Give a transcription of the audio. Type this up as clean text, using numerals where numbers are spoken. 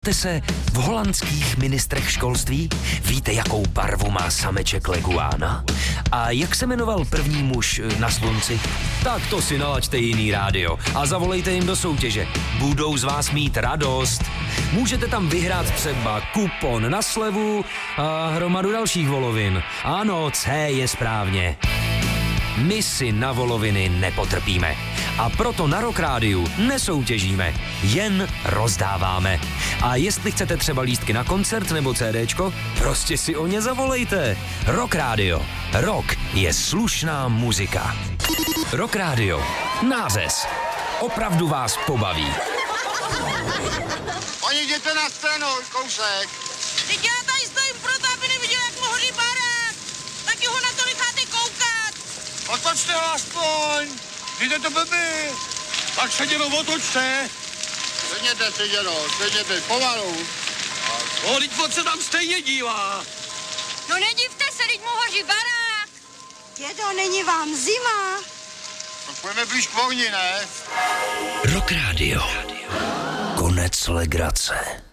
Vyznáte se v holandských ministrech školství? Víte, jakou barvu má sameček leguána? A jak se jmenoval první muž na slunci? Tak to si nalaďte jiný rádio a zavolejte jim do soutěže. Budou z vás mít radost. Můžete tam vyhrát třeba kupon na slevu a hromadu dalších volovin. Ano, C je správně. My si na voloviny nepotrpíme. A proto na Rock Rádiu nesoutěžíme, jen rozdáváme. A jestli chcete třeba lístky na koncert nebo CDčko, prostě si o ně zavolejte. Rock Rádio. Rock je slušná muzika. Rock Rádio. Nářez. Opravdu vás pobaví. Oni jděte na stranu, kousek. Teď já tady stojím proto, aby neviděl, jak mu hoří barák. Taky ho na to necháte koukat. Otočte ho aspoň. Jde to blbý. Tak se dělo otočte. Sedněte, pomalu. O, teď moc se tam stejně dívá. No nedivte se, teď mu hoří barák. Dědo, není vám zima? Tak půjdeme blíž k ohni, ne? Rock Rádio. Konec legrace.